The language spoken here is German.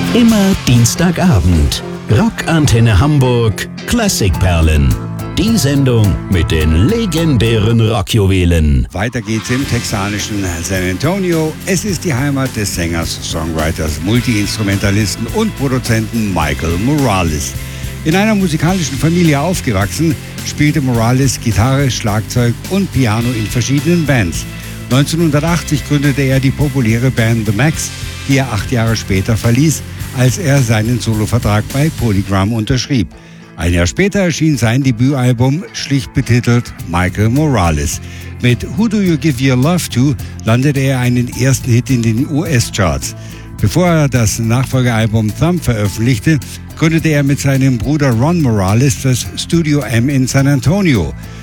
Immer Dienstagabend. Rockantenne Hamburg Klassikperlen. Die Sendung mit den legendären Rockjuwelen. Weiter geht's im texanischen San Antonio. Es ist die Heimat des Sängers, Songwriters, Multiinstrumentalisten und Produzenten Michael Morales. In einer musikalischen Familie aufgewachsen, spielte Morales Gitarre, Schlagzeug und Piano in verschiedenen Bands. 1980 gründete er die populäre Band The Maxx, die er 8 Jahre später verließ, als er seinen Solovertrag bei Polygram unterschrieb. Ein Jahr später erschien sein Debütalbum, schlicht betitelt Michael Morales. Mit Who Do You Give Your Love To landete er einen ersten Hit in den US-Charts. Bevor er das Nachfolgealbum Thumb veröffentlichte, gründete er mit seinem Bruder Ron Morales das Studio M in San Antonio.